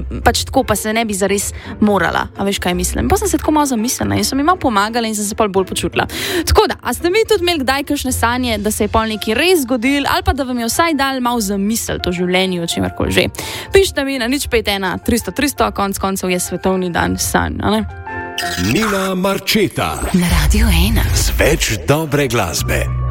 pač tako pa se ne bi zares morala, a veš, kaj mislim. Pa sem se tako malo zamislila in so mi malo pomagala in sem se pol bolj počutila. Tako da, a ste vi tudi imeli kdaj kakšne sanje, da se je pol nekaj res zgodil, ali pa da vam je vsaj dal malo zamisliti o življenju, o čemerkoli že. Pišite mi na 051 300 300, konec koncev je svetovni dan sanj, a ne? Nina Marčeta na Radio 1 z več dobre glasbe.